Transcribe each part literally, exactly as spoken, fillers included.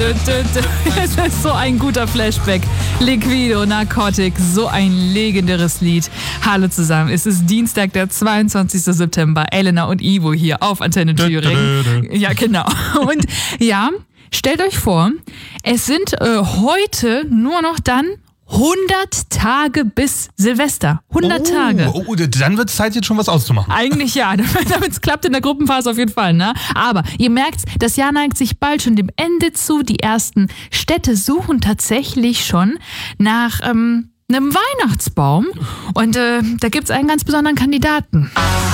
dü, dü, dü. Es ist so ein guter Flashback. Liquido, Narcotic, so ein legendäres Lied. Hallo zusammen, es ist Dienstag, der zweiundzwanzigster September. Elena und Ivo hier auf Antenne Thüringen. Ja, genau. Und ja, stellt euch vor, es sind äh, heute nur noch dann hundert Tage bis Silvester. hundert oh, Tage. Oh, dann wird es Zeit, jetzt schon was auszumachen. Eigentlich ja, damit es klappt in der Gruppenphase auf jeden Fall. Ne? Aber ihr merkt, das Jahr neigt sich bald schon dem Ende zu. Die ersten Städte suchen tatsächlich schon nach ähm, einem Weihnachtsbaum. Und äh, da gibt es einen ganz besonderen Kandidaten.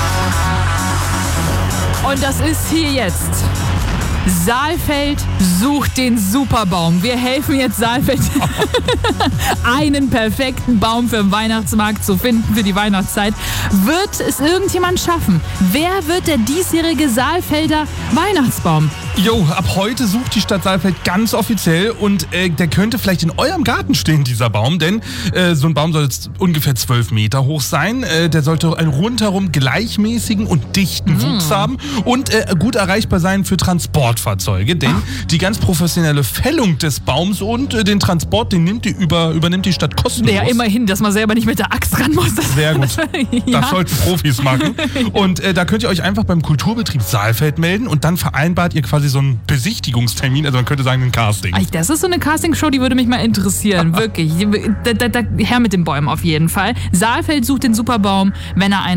Und das ist hier jetzt. Saalfeld sucht den Superbaum. Wir helfen jetzt Saalfeld, einen perfekten Baum für den Weihnachtsmarkt zu finden für die Weihnachtszeit. Wird es irgendjemand schaffen? Wer wird der diesjährige Saalfelder Weihnachtsbaum? Jo, ab heute sucht die Stadt Saalfeld ganz offiziell und äh, der könnte vielleicht in eurem Garten stehen, dieser Baum, denn äh, so ein Baum soll jetzt ungefähr zwölf Meter hoch sein. Äh, der sollte einen rundherum gleichmäßigen und dichten mm. Wuchs haben und äh, gut erreichbar sein für Transportfahrzeuge, denn ah. die ganz professionelle Fällung des Baums und äh, den Transport, den nimmt die über, übernimmt die Stadt kostenlos. Ja, immerhin, dass man selber nicht mit der Axt ran muss. Das Sehr gut. ja. Das sollten Profis machen. Und äh, da könnt ihr euch einfach beim Kulturbetrieb Saalfeld melden und dann vereinbart ihr quasi so einen Besichtigungstermin, also man könnte sagen ein Casting. Das ist so eine Castingshow, die würde mich mal interessieren, wirklich. Da, da, da, her mit den Bäumen auf jeden Fall. Saalfeld sucht den Superbaum, wenn er einen